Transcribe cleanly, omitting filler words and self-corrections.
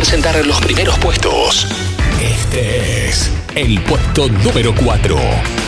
presentar los primeros puestos. Este es el puesto número 4.